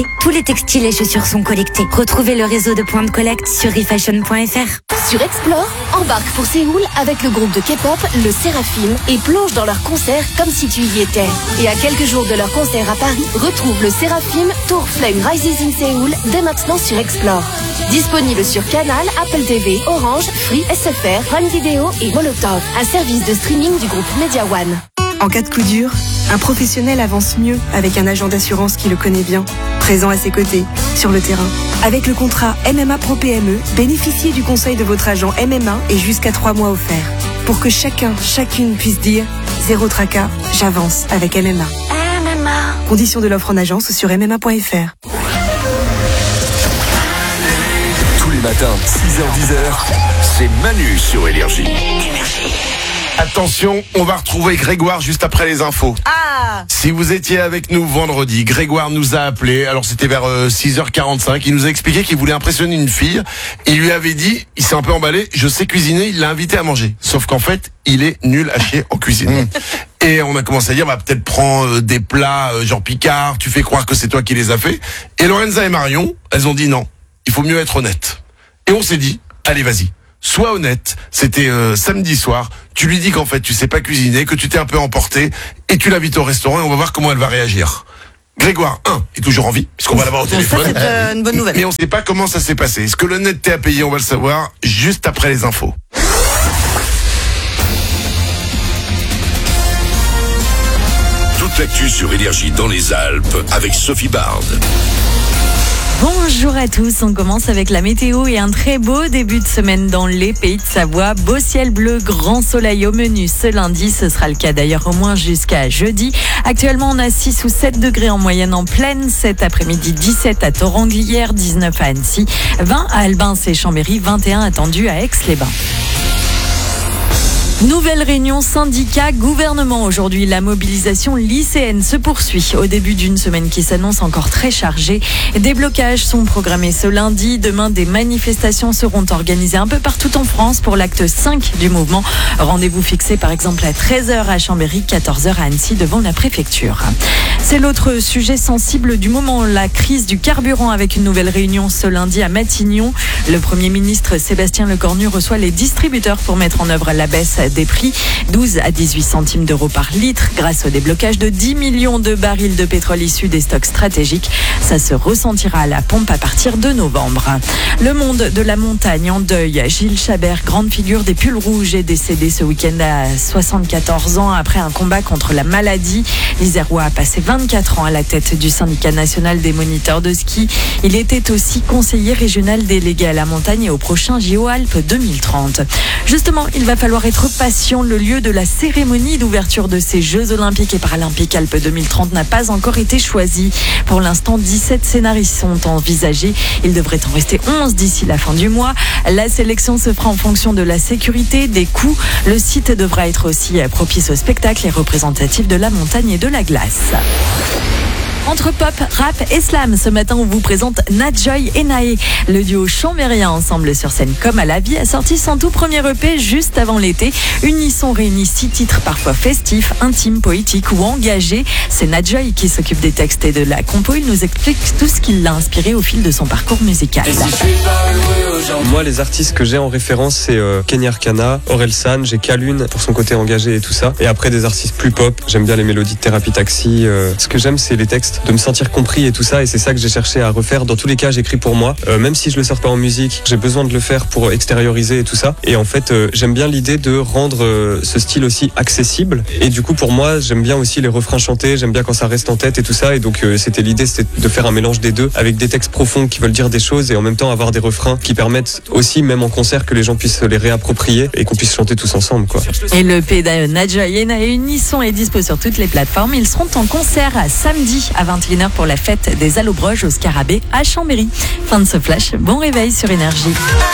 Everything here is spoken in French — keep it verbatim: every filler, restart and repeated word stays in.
Tous les textiles et chaussures sont collectés. Retrouvez le réseau de points de collecte sur refashion point f r. Sur Explore, embarque pour Séoul avec le groupe de K-pop, le Séraphim, et plonge dans leur concert comme si tu y étais. Et à quelques jours de leur concert à Paris, retrouve le Séraphim Tour Flame Rises in Séoul dès maintenant sur Explore. Disponible sur Canal, Apple T V, Orange, Free, S F R, Prime Video et Molotov, un service de streaming du groupe Media One. En cas de coup dur, un professionnel avance mieux avec un agent d'assurance qui le connaît bien, présent à ses côtés, sur le terrain. Avec le contrat M M A Pro P M E, bénéficiez du conseil de votre agent M M A et jusqu'à trois mois offerts. Pour que chacun, chacune puisse dire « Zéro tracas, j'avance avec M M A ». M M A. Conditions de l'offre en agence sur m m a point f r. Tous les matins, six heures dix, c'est Manu sur Énergie. Attention, on va retrouver Grégoire juste après les infos. Ah! Si vous étiez avec nous vendredi, Grégoire nous a appelé, alors c'était vers euh, six heures quarante-cinq, il nous a expliqué qu'il voulait impressionner une fille. Il lui avait dit, il s'est un peu emballé, je sais cuisiner, il l'a invité à manger. Sauf qu'en fait, il est nul à chier en cuisine. Et on a commencé à dire, bah peut-être prends euh, des plats euh, genre Picard, tu fais croire que c'est toi qui les as fait. Et Lorenza et Marion, elles ont dit non, il faut mieux être honnête. Et on s'est dit, allez vas-y. Sois honnête, c'était euh, samedi soir, tu lui dis qu'en fait tu sais pas cuisiner, que tu t'es un peu emporté, et tu l'invites au restaurant et on va voir comment elle va réagir. Grégoire, un, est toujours en vie, puisqu'on va l'avoir au téléphone. Ça, c'est euh, une bonne nouvelle. Mais on sait pas comment ça s'est passé. Est-ce que l'honnêteté a payé? On va le savoir juste après les infos. Toute l'actu sur Énergie dans les Alpes avec Sophie Bard. Bonjour à tous, on commence avec la météo et un très beau début de semaine dans les pays de Savoie. Beau ciel bleu, grand soleil au menu ce lundi, ce sera le cas d'ailleurs au moins jusqu'à jeudi. Actuellement on a six ou sept degrés en moyenne en plaine, cet après-midi dix-sept à Thoranglières, dix-neuf à Annecy, vingt à Albins et Chambéry, vingt et un attendu à Aix-les-Bains. Nouvelle réunion syndicat gouvernement aujourd'hui. La mobilisation lycéenne se poursuit au début d'une semaine qui s'annonce encore très chargée. Des blocages sont programmés ce lundi. Demain, des manifestations seront organisées un peu partout en France pour l'acte cinq du mouvement. Rendez-vous fixé par exemple à treize heures à Chambéry, quatorze heures à Annecy devant la préfecture. C'est l'autre sujet sensible du moment, la crise du carburant avec une nouvelle réunion ce lundi à Matignon. Le Premier ministre Sébastien Lecornu reçoit les distributeurs pour mettre en œuvre la baisse des prix, douze à dix-huit centimes d'euros par litre grâce au déblocage de dix millions de barils de pétrole issus des stocks stratégiques. Ça se ressentira à la pompe à partir de novembre. Le monde de la montagne en deuil. Gilles Chabert, grande figure des pulls rouges, est décédé ce week-end à soixante-quatorze ans après un combat contre la maladie. L'Isérois a passé vingt-quatre ans à la tête du syndicat national des moniteurs de ski. Il était aussi conseiller régional délégué à la montagne et au prochain J O Alpes deux mille trente. Justement, il va falloir être patient. Le lieu de la cérémonie d'ouverture de ces Jeux Olympiques et Paralympiques Alpes deux mille trente n'a pas encore été choisi. Pour l'instant, dix-sept scénarios sont envisagés. Il devrait en rester onze d'ici la fin du mois. La sélection se fera en fonction de la sécurité, des coûts. Le site devra être aussi propice au spectacle et représentatif de la montagne et de la glace. Entre pop, rap et slam, ce matin on vous présente Nadjoy et Naé. Le duo chambérien ensemble sur scène comme à la vie a sorti son tout premier E P juste avant l'été. Unisson réunit six titres parfois festifs, intimes, poétiques ou engagés. C'est Nadjoy qui s'occupe des textes et de la compo. Il nous explique tout ce qui l'a inspiré au fil de son parcours musical. Moi, les artistes que j'ai en référence, c'est euh, Kenny Arcana, Orelsan, j'ai Kalune pour son côté engagé et tout ça. Et après, des artistes plus pop, j'aime bien les mélodies de Thérapie Taxi. Euh, ce que j'aime, c'est les textes, de me sentir compris et tout ça. Et c'est ça que j'ai cherché à refaire. Dans tous les cas, j'écris pour moi. Euh, même si je le sors pas en musique, j'ai besoin de le faire pour extérioriser et tout ça. Et en fait, euh, j'aime bien l'idée de rendre euh, ce style aussi accessible. Et du coup, pour moi, j'aime bien aussi les refrains chantés. J'aime bien quand ça reste en tête et tout ça. Et donc, euh, c'était l'idée, c'était de faire un mélange des deux avec des textes profonds qui veulent dire des choses et en même temps avoir des refrains qui permettent aussi, même en concert, que les gens puissent les réapproprier et qu'on puisse chanter tous ensemble, quoi. Et le E P de Nadjoy et Naé Unisson est dispo sur toutes les plateformes. Ils seront en concert à samedi à vingt et une heures pour la fête des Allobroges au Scarabée à Chambéry. Fin de ce flash. Bon réveil sur Énergie.